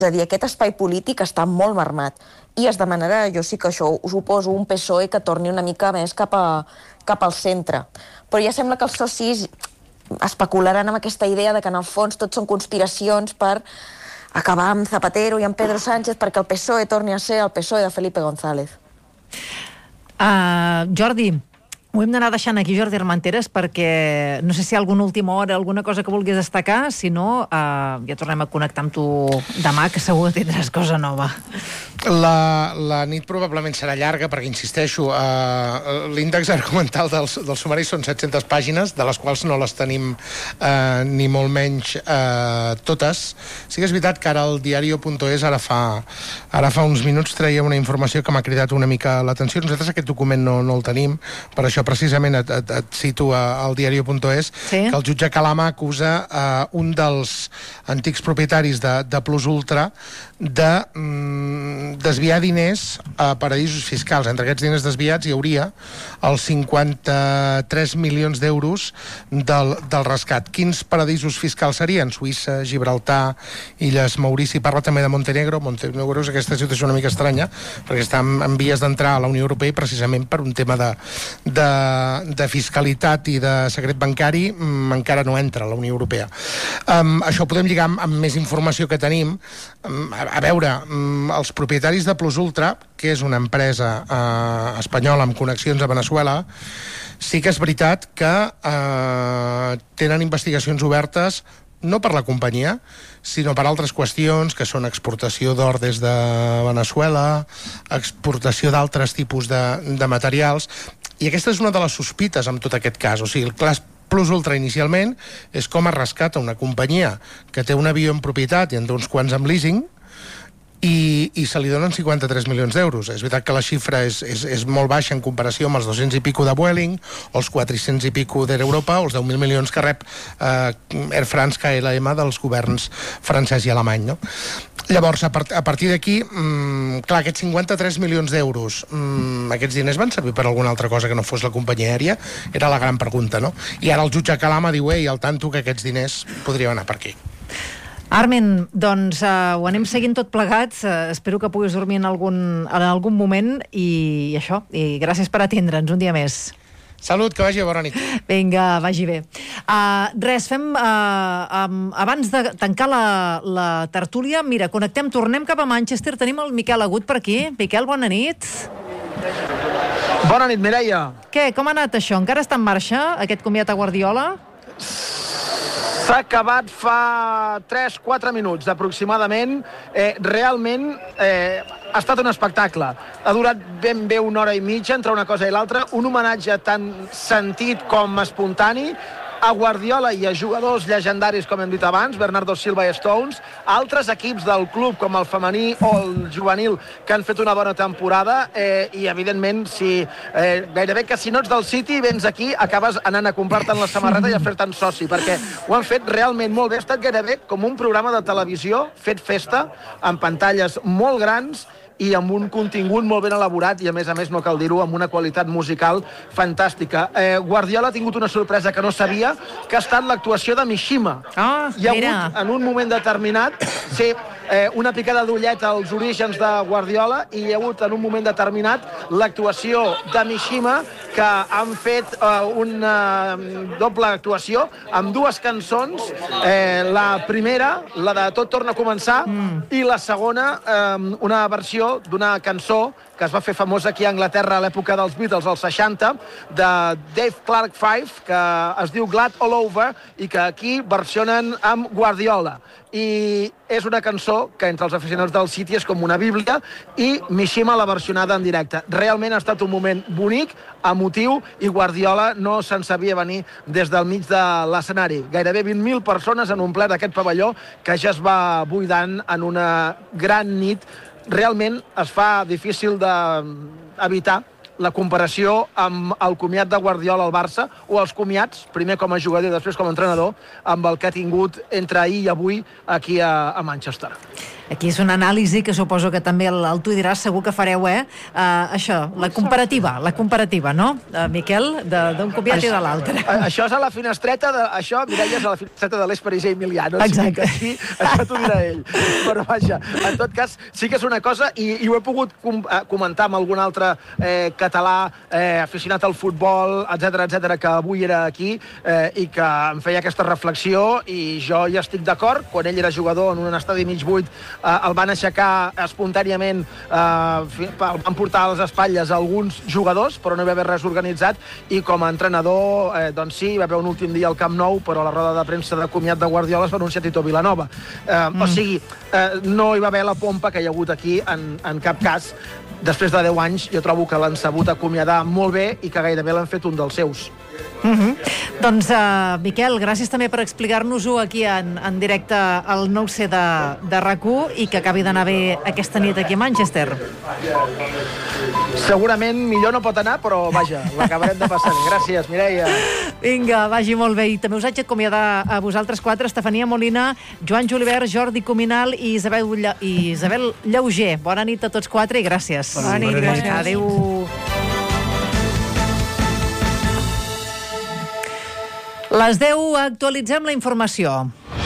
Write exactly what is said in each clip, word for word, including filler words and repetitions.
És a dir, aquest espai polític està molt marmat i es demanarà, jo sí que això ho suposo, un P S O E que torni una mica més cap, a, cap al centre. Però ja sembla que els socis especularan amb aquesta idea de que en el fons tot són conspiracions per acabar amb Zapatero i amb Pedro Sánchez perquè el P S O E torni a ser el P S O E de Felipe González. Uh, Jordi, ho hem d'anar deixant aquí, Jordi Armenteres, perquè no sé si hi ha alguna última hora, alguna cosa que vulguis destacar, si no, uh, ja tornem a connectar amb tu demà, que segur que tindràs cosa nova. La, la nit probablement serà llarga, perquè, insisteixo, uh, l'índex argumental del, del sumari són set-centes pàgines, de les quals no les tenim uh, ni molt menys uh, totes. Sí que és veritat que ara el diario punto es, ara fa, ara fa uns minuts, treia una informació que m'ha cridat una mica l'atenció. Nosaltres aquest document no, no el tenim, per això precisament et, et, et cito al diario punto es, sí? Que el jutge Calama acusa uh, un dels antics propietaris de, de Plus Ultra de mm, desviar diners a paradisos fiscals. Entre aquests diners desviats hi hauria els cinquanta-tres milions d'euros del, del rescat. Quins paradisos fiscals serien? Suïssa, Gibraltar, Illes Maurici. Parla també de Montenegro. Montenegro és aquesta situació una mica estranya, perquè està en, en vies d'entrar a la Unió Europea i precisament per un tema de, de, de fiscalitat i de secret bancari mm, encara no entra a la Unió Europea. Um, això ho podem lligar amb, amb més informació que tenim. Um, a, a veure, um, els propietaris de Plus Ultra, que és una empresa eh, espanyola amb connexions a Veneçuela, sí que és veritat que eh, tenen investigacions obertes no per la companyia, sinó per altres qüestions, que són exportació d'or des de Veneçuela, exportació d'altres tipus de, de materials, i aquesta és una de les sospites amb tot aquest cas. O sigui, el cas Plus Ultra inicialment és com es rescata una companyia que té un avió en propietat i en té uns quants amb leasing, I, i se li donen cinquanta-tres milions d'euros. És veritat que la xifra és, és, és molt baixa en comparació amb els dos-cents i pico de Vueling, o els quatre-cents i pico d'Air Europa, o els deu mil milions que rep eh, Air France K L M dels governs francès i alemany, no? Llavors, a, part, a partir d'aquí, mmm, clar, aquests cinquanta-tres milions d'euros, mmm, aquests diners van servir per alguna altra cosa que no fos la companyia aèria? Era la gran pregunta, no? I ara el jutge Calama diu, ei, al tanto que aquests diners podrien anar per aquí. Armen, doncs uh, ho anem seguint tot plegats. Uh, espero que puguis dormir en algun, en algun moment i, i això, i gràcies per atendre'ns un dia més. Salut, que vagi, bona nit. Vinga, vagi bé. Uh, res, fem... Uh, um, abans de tancar la, la tertúlia, mira, connectem, tornem cap a Manchester. Tenim el Miquel Agut per aquí. Miquel, bona nit. Bona nit, Mireia. Què, com ha anat això? Encara està en marxa, aquest comiat a Guardiola? S'ha acabat fa tres quatre minuts aproximadament. Eh, realment eh, ha estat un espectacle. Ha durat ben bé una hora i mitja entre una cosa i l'altra. Un homenatge tan sentit com espontani a Guardiola i a jugadors llegendaris, com hem dit abans, Bernardo Silva i Stones, altres equips del club, com el femení o el juvenil, que han fet una bona temporada, eh, i evidentment, si, eh, gairebé que si no ets del City, vens aquí, acabes anant a comprar-te'n la samarreta i a fer-te'n soci, perquè ho han fet realment molt bé. Ha estat gairebé com un programa de televisió fet festa, amb pantalles molt grans, i amb un contingut molt ben elaborat i, a més a més, no cal dir-ho, amb una qualitat musical fantàstica. Eh, Guardiola ha tingut una sorpresa que no sabia, que ha estat l'actuació de Mishima. Ah, Hi ha mira. hagut, en un moment determinat, sí, eh, una picada d'ullet als orígens de Guardiola, i hi ha hagut, en un moment determinat, l'actuació de Mishima, que han fet eh, una doble actuació amb dues cançons. Eh, la primera, la de Tot torna a començar, mm. i la segona, eh, una versió d'una cançó que es va fer famosa aquí a Anglaterra a l'època dels Beatles, als seixanta, de Dave Clark Five, que es diu Glad All Over, i que aquí versionen amb Guardiola. I és una cançó que entre els aficionats del City és com una bíblia, i Mishima l'ha versionada en directe. Realment ha estat un moment bonic, emotiu, i Guardiola no se'n sabia venir des del mig de l'escenari. Gairebé vint mil persones han omplert aquest pavelló, que ja es va buidant en una gran nit. Realment es fa difícil d'evitar la comparació amb el comiat de Guardiola al Barça, o els comiats, primer com a jugador i després com a entrenador, amb el que ha tingut entre ahir i avui aquí a, a Manchester. Aquí és una anàlisi que suposo que també el, el tu diràs, segur que fareu, eh? Uh, això, la comparativa, la comparativa, no, uh, Miquel, d'un comiat i de l'altre. Això és a la finestreta, de, això, Mireia, és a la finestreta de l'Esperit Emiliano. Exacte. O sigui que aquí, això t'ho dirà ell. Però vaja, en tot cas, sí que és una cosa, i, i ho he pogut com, eh, comentar amb algun altre eh, català eh, aficionat al futbol, etcètera, etcètera, que avui era aquí eh, i que em feia aquesta reflexió, i jo ja estic d'acord. Quan ell era jugador en un estadi mig buit, eh, el van aixecar espontàniament, eh, el van portar a les espatlles alguns jugadors, però no hi va haver res organitzat, i com a entrenador, eh, doncs sí, hi va haver un últim dia al Camp Nou, però a la roda de premsa de comiat de Guardiola es va anunciar Tito Vilanova. Eh, mm. O sigui, eh, no hi va haver la pompa que hi ha hagut aquí en, en cap cas. Després de deu anys, jo trobo que l'han sabut acomiadar molt bé i que gairebé l'han fet un dels seus. Mm -hmm. Doncs, uh, Miquel, gràcies també per explicar-nos-ho aquí en, en directe al nou C de, de RAC u, i que acabi d'anar bé aquesta nit aquí a Manchester. Segurament millor no pot anar, però vaja, l'acabarem de passar. Gràcies, Mireia. Vinga, vagi molt bé. I també us haig d'acomiadar a vosaltres quatre: Estefania Molina, Joan Julivert, Jordi Cuminal i Isabel, Lla... i Isabel Llauger. Bona nit a tots quatre i gràcies. Bona nit, gràcies. Adéu. Les deu actualitzem la informació.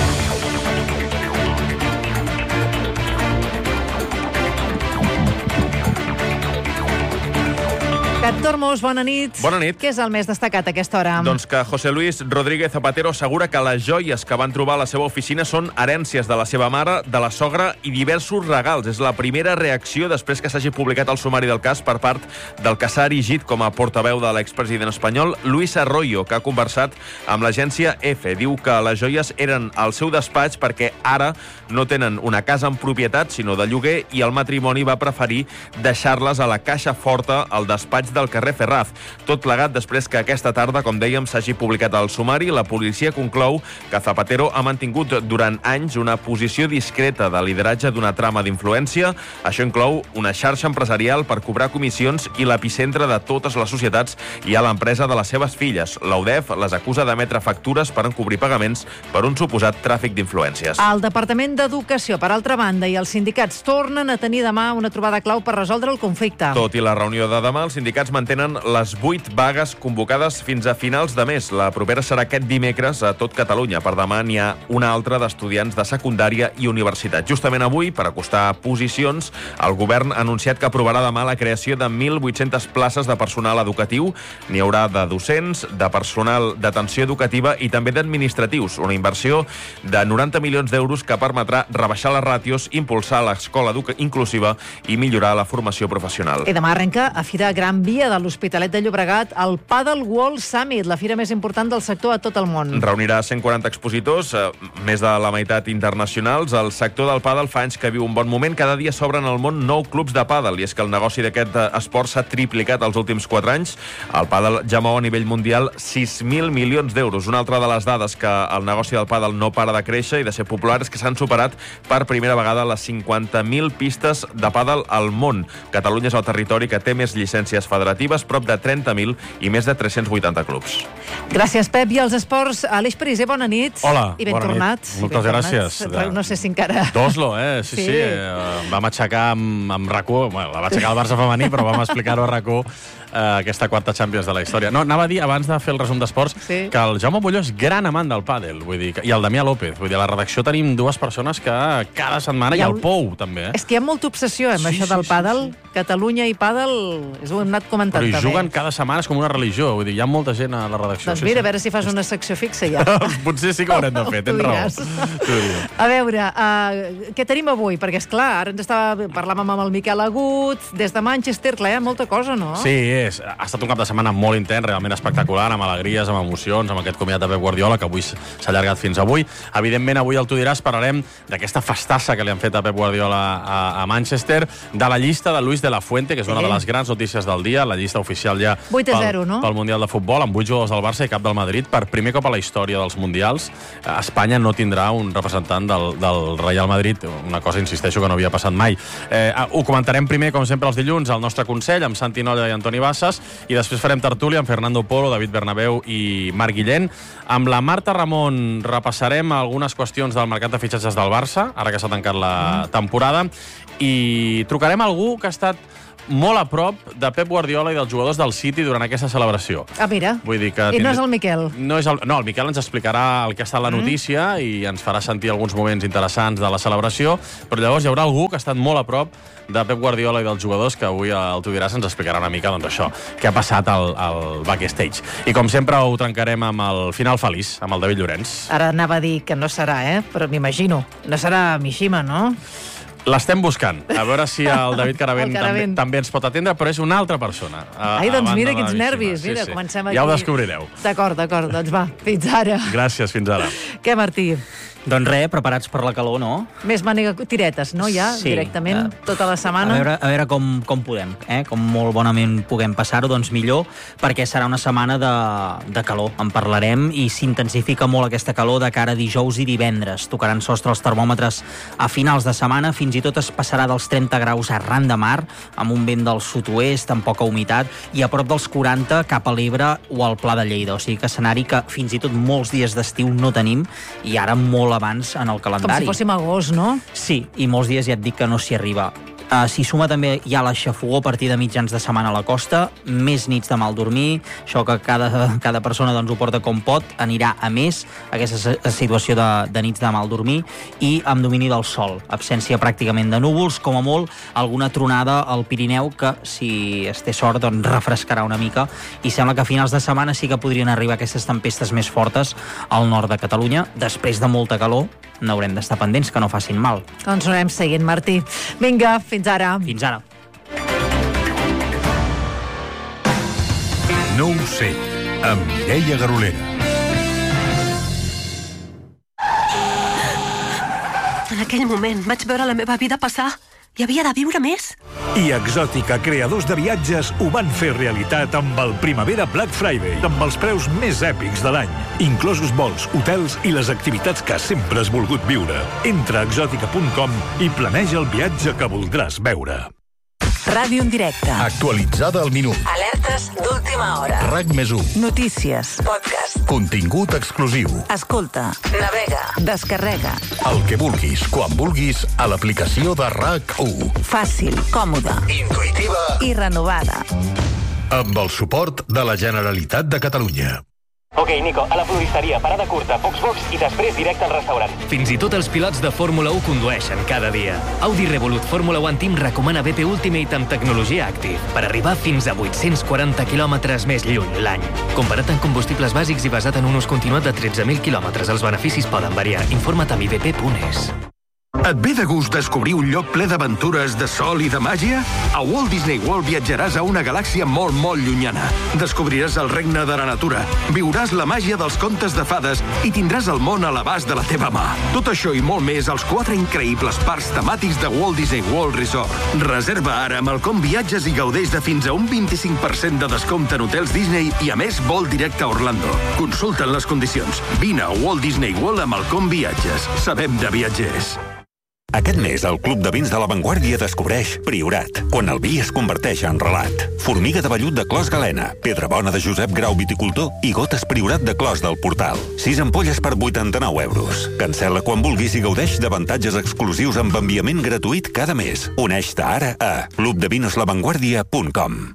Cat Tormos, bona nit. Bona nit. Què és el més destacat a aquesta hora? Doncs que José Luis Rodríguez Zapatero assegura que les joies que van trobar a la seva oficina són herències de la seva mare, de la sogra i diversos regals. És la primera reacció després que s'hagi publicat el sumari del cas per part del que s'ha erigit com a portaveu de l'expresident espanyol, Luis Arroyo, que ha conversat amb l'agència EFE. Diu que les joies eren al seu despatx perquè ara no tenen una casa en propietat, sinó de lloguer, i el matrimoni va preferir deixar-les a la caixa forta al despatx del carrer Ferraz. Tot plegat després que aquesta tarda, com dèiem, s'hagi publicat el sumari. La policia conclou que Zapatero ha mantingut durant anys una posició discreta de lideratge d'una trama d'influència. Això inclou una xarxa empresarial per cobrar comissions i l'epicentre de totes les societats i a l'empresa de les seves filles. L'U D E F les acusa d'emetre factures per encobrir pagaments per un suposat tràfic d'influències. El Departament d'Educació, per altra banda, i els sindicats tornen a tenir demà una trobada clau per resoldre el conflicte. Tot i la reunió de demà, els sindicats mantenen les vuit vagues convocades fins a finals de mes. La propera serà aquest dimecres a tot Catalunya. Per demà n'hi ha una altra d'estudiants de secundària i universitat. Justament avui, per acostar posicions, el govern ha anunciat que aprovarà demà la creació de mil vuit-centes places de personal educatiu. N'hi haurà de docents, de personal d'atenció educativa i també d'administratius. Una inversió de noranta milions d'euros que permetrà rebaixar les ràtios, impulsar l'escola inclusiva i millorar la formació professional. I demà arrenca a Fira Gran Via de l'Hospitalet de Llobregat el Padel World Summit, la fira més important del sector a tot el món. Reunirà cent quaranta expositors, eh, més de la meitat internacionals. El sector del pàdel fa anys que viu un bon moment. Cada dia s'obren al món nou clubs de pàdel, i és que el negoci d'aquest esport s'ha triplicat els últims quatre anys. El pàdel ja mou a nivell mundial sis mil milions d'euros. Una altra de les dades que el negoci del pàdel no para de créixer i de ser popular és que s'han superat per primera vegada les cinquanta mil pistes de pàdel al món. Catalunya és el territori que té més llicències federatives, prop de trenta mil i més de tres-cents vuitanta clubs. Gràcies, Pep. I els esports, Aleix Pariser, bona nit. Hola, I ben bona tornat. nit. Moltes ben gràcies. Tornat. No sé si encara... D'Oslo, eh? Sí, sí. sí. Eh, vam aixecar amb, amb RAC u, bueno, la va aixecar el Barça femení, però vam explicar-ho a RAC u, eh, aquesta quarta Champions de la història. No, anava a dir, abans de fer el resum d'esports, sí. que el Jaume Molló és gran amant del pàdel, vull dir, i el Damià López. Vull dir, a la redacció tenim dues persones que cada setmana, i, i el Pou, també. Eh? És que hi ha molta obsessió amb sí, això del sí, pàdel. Sí, sí. Catalunya i pàdel, ho hem anat comentant però també. Però hi juguen cada setmana, és com una religió, vull dir, hi ha molta gent a la redacció. Doncs sí, mira, sí. a veure si fas una secció fixa ja. Potser sí que ho haurem de fer, tens raó. A veure, uh, què tenim avui? Perquè, esclar, ara ens estava... parlàvem amb el Miquel Agut, des de Manchester, clar, hi ha molta cosa, no? Sí, és. Ha estat un cap de setmana molt intens, realment espectacular, amb alegries, amb emocions, amb aquest comiat de Pep Guardiola, que avui s'ha allargat fins avui. Evidentment, avui al Tu diràs parlarem d'aquesta festassa que li han fet a Pep Guardiola a, a Manchester, de la llista de Luis de la Fuente, que és una de les grans notícies del dia. dia, la llista oficial ja vuit a zero, no? pel Mundial de Futbol, amb vuit jugadors del Barça i cap del Madrid. Per primer cop a la història dels Mundials, Espanya no tindrà un representant del, del Real Madrid, una cosa, insisteixo, que no havia passat mai. Eh, ho comentarem primer, com sempre, els dilluns, al nostre Consell, amb Santi Nolla i Antoni Bassas, i després farem tertúlia amb Fernando Polo, David Bernabéu i Marc Guillén. Amb la Marta Ramon repassarem algunes qüestions del mercat de fitxatges del Barça, ara que s'ha tancat la temporada, i trucarem a algú que ha estat molt a prop de Pep Guardiola i dels jugadors del City durant aquesta celebració. Ah, mira. Vull dir que I no és el Miquel. No, és el... no, el Miquel ens explicarà el que ha estat la notícia mm. i ens farà sentir alguns moments interessants de la celebració, però llavors hi haurà algú que ha estat molt a prop de Pep Guardiola i dels jugadors, que avui el Tu diràs ens explicarà una mica, doncs això, què ha passat al, al backstage. I com sempre ho trencarem amb el final feliç, amb el David Llorenç. Ara anava a dir que no serà, eh? Però m'imagino. No serà Mishima, no? L'estem buscant, a veure si el David Caravent, el Caravent. També, també ens pot atendre, però és una altra persona. A, Ai, doncs mira, a quins nervis. Sí, Mira, sí. comencem aquí. Ja ho descobrireu. D'acord, d'acord. Doncs va, fins ara. Gràcies, fins ara. Què, Martí? Doncs res, preparats per la calor, no? Més màniga tiretes, no? Ja, sí, directament, uh, tota la setmana. A veure, a veure com, com podem, eh? Com molt bonament puguem passar-ho, doncs millor, perquè serà una setmana de, de calor. En parlarem i s'intensifica molt aquesta calor de cara a dijous i divendres. Tocaran sostre els termòmetres a finals de setmana, fins i tot es passarà dels trenta graus arran de mar, amb un vent del sud-oest, amb poca humitat, i a prop dels quaranta cap a l'Ebre o al Pla de Lleida. O sigui que escenari que fins i tot molts dies d'estiu no tenim, i ara molt abans en el calendari. Com si fóssim agost, no? Sí, i molts dies ja et dic que no s'hi arriba. Uh, S'hi suma també ja la xafogor a partir de mitjans de setmana a la costa, més nits de mal dormir, això que cada, cada persona doncs, ho porta com pot, anirà a més aquesta situació de, de nits de mal dormir, i amb domini del sol, absència pràcticament de núvols, com a molt alguna tronada al Pirineu que, si es té sort, doncs refrescarà una mica, i sembla que a finals de setmana sí que podrien arribar aquestes tempestes més fortes al nord de Catalunya. Després de molta calor n'haurem d'estar pendents que no facin mal. Doncs ho anem seguint, Martí. Vinga, fins ara. Fins ara. No ho sé, amb Mireia Garolera. En aquell moment vaig veure la meva vida passar. Hi havia de viure més. I Exòtica, creadors de viatges, ho van fer realitat amb el Primavera Black Friday, amb els preus més èpics de l'any, inclosos vols, hotels i les activitats que sempre has volgut viure. Entra a exòtica punt com i planeja el viatge que voldràs veure. Ràdio en directe. Actualitzada al minut. Alertes d'última hora. RAC més u. Notícies. Podcast. Contingut exclusiu. Escolta. Navega. Descarrega. El que vulguis, quan vulguis, a l'aplicació de RAC u. Fàcil, còmoda, intuïtiva i renovada. Amb el suport de la Generalitat de Catalunya. Ok, Nico, a la floristeria, parada curta, pocs box i després directe al restaurant. Fins i tot els pilots de Fórmula u condueixen cada dia. Audi Revolut Fórmula One Team recomana B P Ultimate amb tecnologia Active per arribar fins a vuit-cents quaranta quilòmetres més lluny l'any. Comparat amb combustibles bàsics i basat en un ús continuat de tretze mil quilòmetres, els beneficis poden variar. Informa't a i b p punt e s. Et ve de gust descobrir un lloc ple d'aventures, de sol i de màgia? A Walt Disney World viatjaràs a una galàxia molt, molt llunyana. Descobriràs el regne de la natura, viuràs la màgia dels contes de fades i tindràs el món a l'abast de la teva mà. Tot això i molt més als quatre increïbles parcs temàtics de Walt Disney World Resort. Reserva ara amb el Com Viatges i gaudeix de fins a un vint-i-cinc per cent de descompte en hotels Disney i, a més, vol directe a Orlando. Consulta'n les condicions. Vine a Walt Disney World amb el Com Viatges. Sabem de viatgers. Aquest mes, el Club de Vins de La Vanguardia descobreix Priorat, quan el vi es converteix en relat. Formiga de vellut de Clos Galena, Pedra Bona de Josep Grau Viticultor i Gotes Priorat de Clos del Portal. Sis ampolles per vuitanta-nou euros. Cancel·la quan vulguis i gaudeix d'avantatges exclusius amb enviament gratuït cada mes. Uneix-te ara a club de vinos la vanguardia punt com.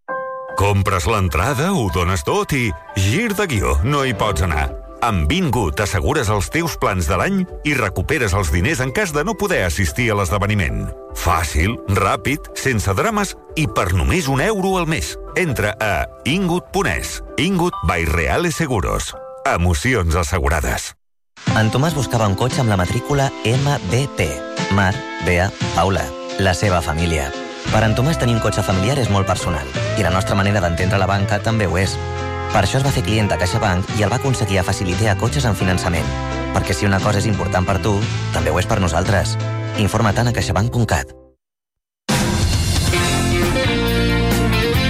Compres l'entrada, ho dones tot i gir de guió, no hi pots anar. Amb Vingut assegures els teus plans de l'any i recuperes els diners en cas de no poder assistir a l'esdeveniment. Fàcil, ràpid, sense drames i per només un euro al mes. Entra a ingut punt es. Ingut by Reales Seguros. Emocions assegurades. En Tomàs buscava un cotxe amb la matrícula M B P. Mar, Bea, Paula. La seva família. Per en Tomàs tenir un cotxe familiar és molt personal i la nostra manera d'entendre la banca també ho és. Per això es va fer client de CaixaBank i el va aconseguir a Facilitea cotxes en finançament. Perquè si una cosa és important per tu, també ho és per nosaltres. Informa-te'n a caixabank punt cat.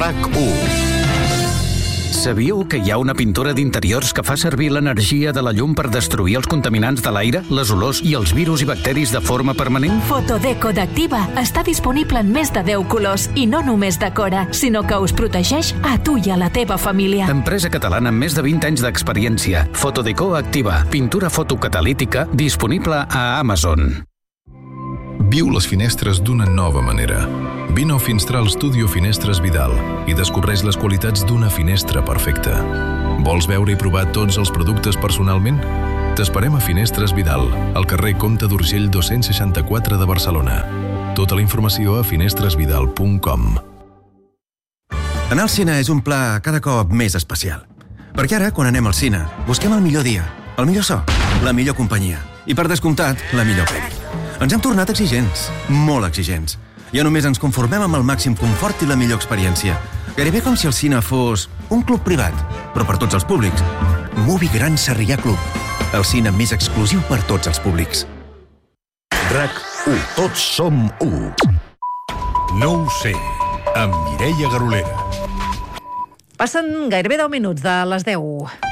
RAC u. Sabíeu que hi ha una pintura d'interiors que fa servir l'energia de la llum per destruir els contaminants de l'aire, les olors i els virus i bacteris de forma permanent? Fotodeco d'Activa està disponible en més de deu colors i no només decora, sinó que us protegeix a tu i a la teva família. Empresa catalana amb més de vint anys d'experiència. Fotodeco Activa. Pintura fotocatalítica disponible a Amazon. Viu les finestres d'una nova manera. Vine a Finstral Studio Finestres Vidal i descobreix les qualitats d'una finestra perfecta. Vols veure i provar tots els productes personalment? T'esperem a Finestres Vidal, al carrer Comte d'Urgell dos-cents seixanta-quatre de Barcelona. Tota la informació a finestres vidal punt com. Anar al cine és un pla cada cop més especial. Perquè ara, quan anem al cine, busquem el millor dia, el millor so, la millor companyia i, per descomptat, la millor pel·li. Ens hem tornat exigents, molt exigents. Ja només ens conformem amb el màxim confort i la millor experiència. Gairebé com si el cine fos un club privat, però per tots els públics. Movie Gran Sarrià Club, el cine més exclusiu per tots els públics. RAC u. Tots som u. No ho sé, amb Mireia Garolera. Passen gairebé deu minuts de les deu.